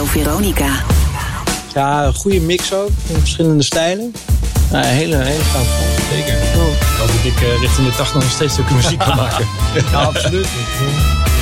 Radio Veronica. Ja, een goede mix ook. In verschillende stijlen. Ja, hele gaaf. Zeker. Ik hoop dat ik richting de 80 nog steeds stukken muziek kan maken. Ja, absoluut.